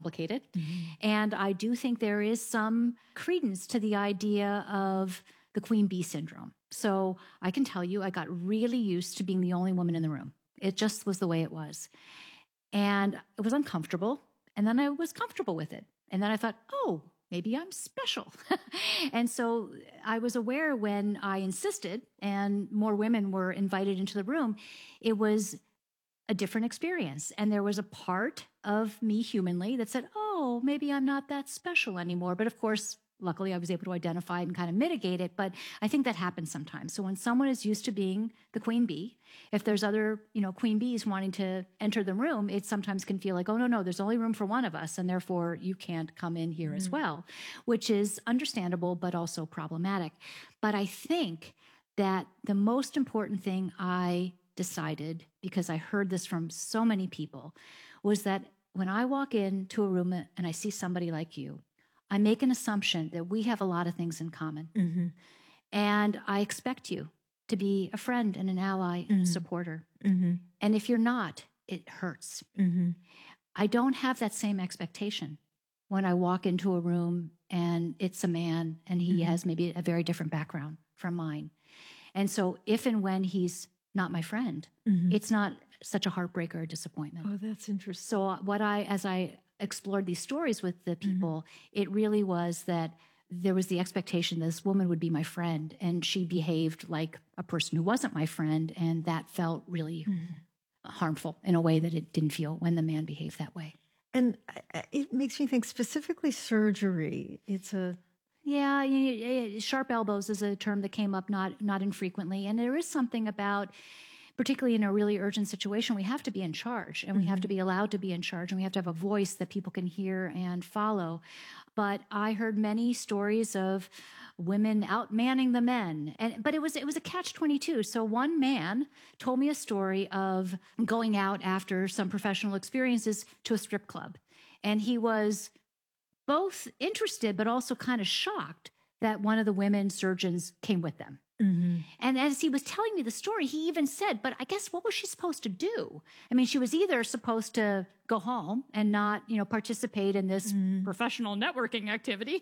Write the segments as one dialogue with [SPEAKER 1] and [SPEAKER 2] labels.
[SPEAKER 1] complicated. And I do think there is some credence to the idea of the queen bee syndrome. So I can tell you, I got really used to being the only woman in the room. It just was the way it was. And it was uncomfortable. And then I was comfortable with it. And then I thought, oh, maybe I'm special. And so I was aware when I insisted and more women were invited into the room, it was a different experience. And there was a part of me humanly that said, oh, maybe I'm not that special anymore. But of course, luckily I was able to identify it and kind of mitigate it. But I think that happens sometimes. So when someone is used to being the queen bee, if there's other, queen bees wanting to enter the room, it sometimes can feel like, oh, no, there's only room for one of us. And therefore you can't come in here as well, which is understandable, but also problematic. But I think that the most important thing I decided, because I heard this from so many people, was that when I walk into a room and I see somebody like you, I make an assumption that we have a lot of things in common. And I expect you to be a friend and an ally and a supporter. And if you're not, it hurts. I don't have that same expectation when I walk into a room and it's a man and he has maybe a very different background from mine. And so if and when he's not my friend, it's not such a heartbreak or a disappointment.
[SPEAKER 2] Oh, that's interesting.
[SPEAKER 1] So as I explored these stories with the people, it really was that there was the expectation this woman would be my friend, and she behaved like a person who wasn't my friend, and that felt really harmful in a way that it didn't feel when the man behaved that way.
[SPEAKER 2] And it makes me think specifically surgery. It's a...
[SPEAKER 1] Yeah, sharp elbows is a term that came up not infrequently. And there is something about, particularly in a really urgent situation, we have to be in charge, and we have to be allowed to be in charge, and we have to have a voice that people can hear and follow. But I heard many stories of women outmanning the men. But it was a catch-22. So one man told me a story of going out after some professional experiences to a strip club. And he was both interested, but also kind of shocked that one of the women surgeons came with them. And as he was telling me the story, he even said, but I guess what was she supposed to do? I mean, she was either supposed to go home and not, participate in this professional networking activity.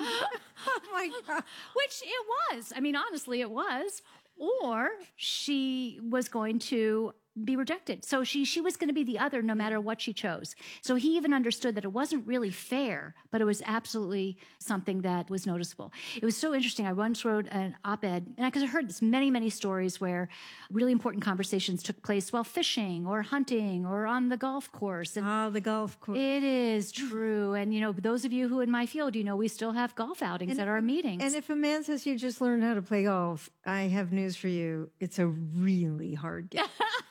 [SPEAKER 2] Oh my God.
[SPEAKER 1] Which it was. I mean, honestly, it was. Or she was going to be rejected. So she was going to be the other no matter what she chose. So he even understood that it wasn't really fair, but it was absolutely something that was noticeable. It was so interesting. I once wrote an op-ed, and because I heard this many stories where really important conversations took place while fishing or hunting or on the golf course. And
[SPEAKER 2] the golf course.
[SPEAKER 1] It is true. And, those of you who in my field, we still have golf outings at our meetings.
[SPEAKER 2] And if a man says you just learned how to play golf, I have news for you. It's a really hard game.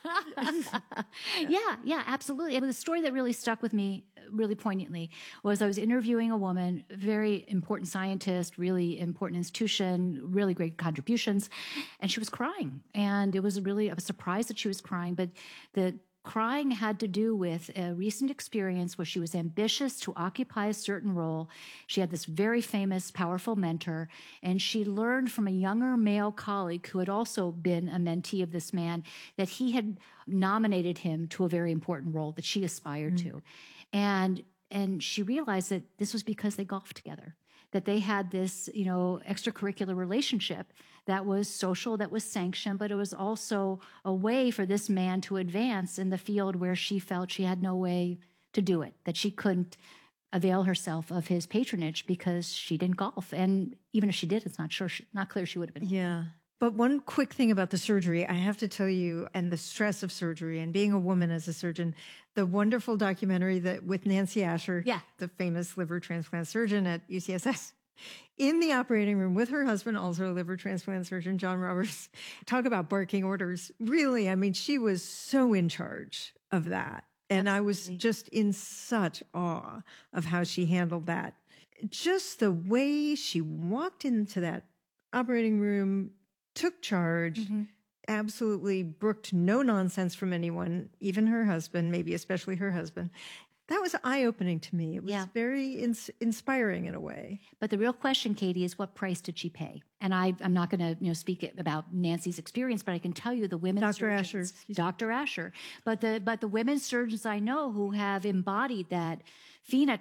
[SPEAKER 1] Yeah, absolutely. The story that really stuck with me really poignantly was I was interviewing a woman, very important scientist, really important institution, really great contributions, and she was crying. And it was really a surprise that she was crying, but the crying had to do with a recent experience where she was ambitious to occupy a certain role. She had this very famous, powerful mentor, and she learned from a younger male colleague who had also been a mentee of this man that he had nominated him to a very important role that she aspired to. And she realized that this was because they golfed together, that they had this, extracurricular relationship that was social, that was sanctioned, but it was also a way for this man to advance in the field where she felt she had no way to do it, that she couldn't avail herself of his patronage because she didn't golf. And even if she did, it's not clear she would have been.
[SPEAKER 2] Yeah. But one quick thing about the surgery, I have to tell you, and the stress of surgery and being a woman as a surgeon, the wonderful documentary that with Nancy Asher, the famous liver transplant surgeon at UCSF, in the operating room with her husband, also a liver transplant surgeon, John Roberts, talk about barking orders. Really, she was so in charge of that. And I was just in such awe of how she handled that. Just the way she walked into that operating room, took charge, absolutely brooked no nonsense from anyone, even her husband, maybe especially her husband. That was eye-opening to me. It was very inspiring in a way.
[SPEAKER 1] But the real question, Katie, is what price did she pay? And I'm not going to speak about Nancy's experience, but I can tell you the women surgeons, Dr. Asher. But the women surgeons I know who have embodied that phenotype